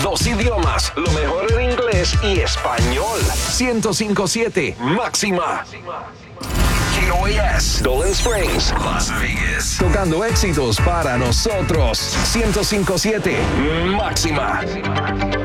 2 idiomas, lo mejor en inglés y español. 105.7 Máxima. KOAS, Dolan Springs, Las Vegas. Tocando éxitos para nosotros. 105.7 Máxima.